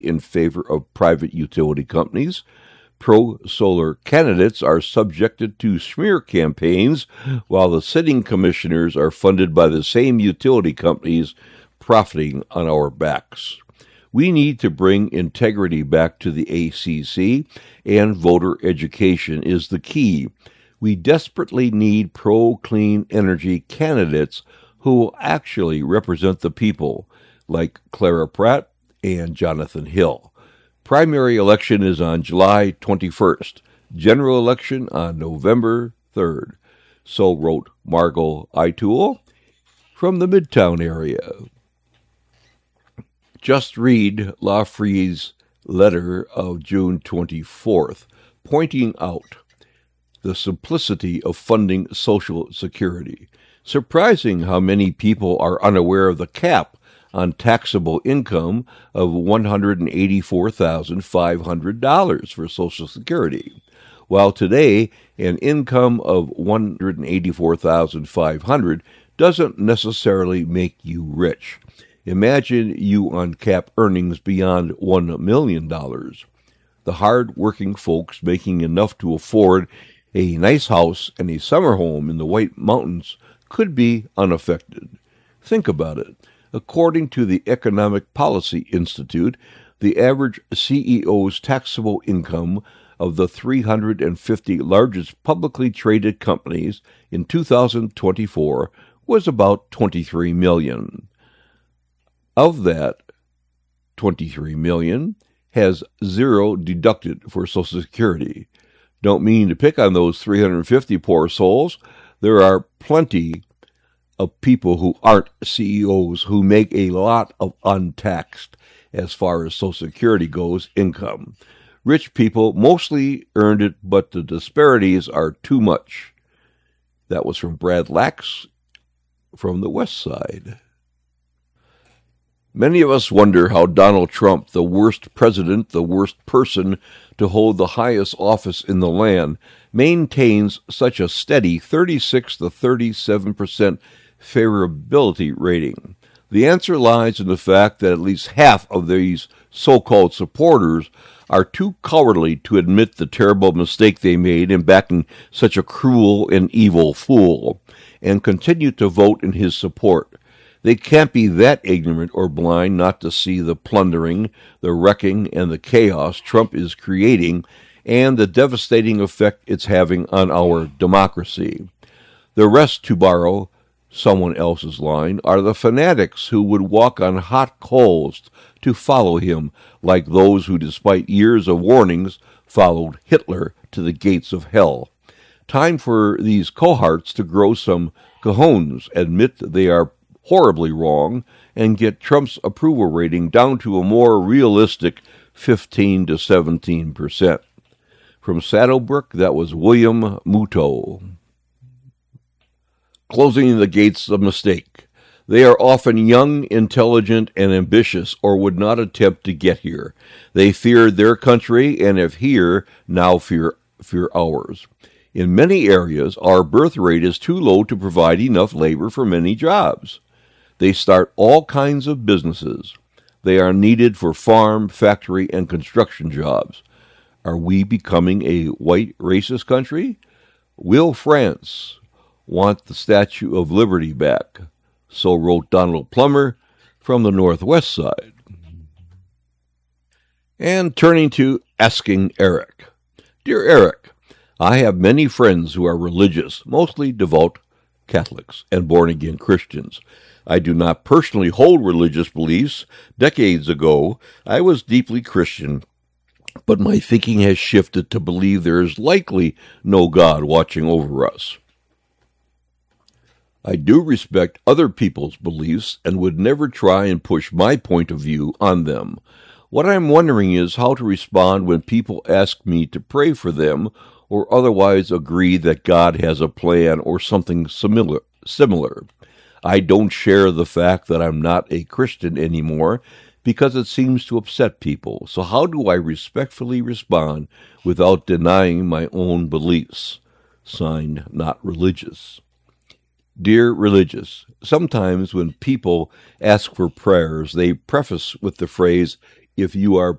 in favor of private utility companies. Pro-solar candidates are subjected to smear campaigns, while the sitting commissioners are funded by the same utility companies profiting on our backs. We need to bring integrity back to the ACC, and voter education is the key. We desperately need pro-clean energy candidates who will actually represent the people, like Clara Pratt and Jonathan Hill. Primary election is on July 21st. General election on November 3rd. So wrote Margot Eitul from the Midtown area. Just read Lafree's letter of June 24th, pointing out the simplicity of funding Social Security. Surprising how many people are unaware of the cap on taxable income of $184,500 for Social Security, while today an income of $184,500 doesn't necessarily make you rich. Imagine you uncap earnings beyond $1 million. The hard-working folks making enough to afford a nice house and a summer home in the White Mountains could be unaffected. Think about it. According to the Economic Policy Institute, the average CEO's taxable income of the 350 largest publicly traded companies in 2024 was about $23 million. Of that, $23 million has zero deducted for Social Security. Don't mean to pick on those 350 poor souls. There are plenty of people who aren't CEOs who make a lot of untaxed, as far as Social Security goes, income. Rich people mostly earned it, but the disparities are too much. That was from Brad Lax from the West Side. Many of us wonder how Donald Trump, the worst president, the worst person to hold the highest office in the land, maintains such a steady 36 to 37% favorability rating. The answer lies in the fact that at least half of these so-called supporters are too cowardly to admit the terrible mistake they made in backing such a cruel and evil fool, and continue to vote in his support. They can't be that ignorant or blind not to see the plundering, the wrecking, and the chaos Trump is creating, and the devastating effect it's having on our democracy. The rest, to borrow someone else's line, are the fanatics who would walk on hot coals to follow him, like those who, despite years of warnings, followed Hitler to the gates of hell. Time for these cohorts to grow some cojones, admit that they are horribly wrong, and get Trump's approval rating down to a more realistic 15 to 17%. From Saddlebrook, that was William Muto. Closing the gates of mistake. They are often young, intelligent, and ambitious, or would not attempt to get here. They feared their country, and if here, now fear ours. In many areas, our birth rate is too low to provide enough labor for many jobs. They start all kinds of businesses. They are needed for farm, factory, and construction jobs. Are we becoming a white racist country? Will France want the Statue of Liberty back? So wrote Donald Plummer from the Northwest Side. And turning to Asking Eric. Dear Eric, I have many friends who are religious, mostly devout Catholics and born-again Christians. I do not personally hold religious beliefs. Decades ago, I was deeply Christian, but my thinking has shifted to believe there is likely no God watching over us. I do respect other people's beliefs and would never try and push my point of view on them. What I'm wondering is how to respond when people ask me to pray for them or otherwise agree that God has a plan or something similar. I don't share the fact that I'm not a Christian anymore because it seems to upset people. So how do I respectfully respond without denying my own beliefs? Signed, Not Religious. Dear Religious, sometimes when people ask for prayers, they preface with the phrase, if you are